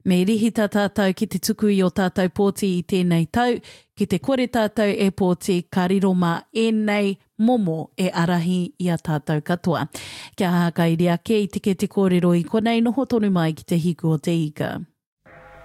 Me rihita tātou ki te tuku i o tātou pōti i tēnei tau, ki te kore tātou e pōti ka riroma ēnei momo e arahi i a tātou katoa. Kia haka i rea ke i tike te kōrero i konei noho tonu mai ki te hiku o te ika.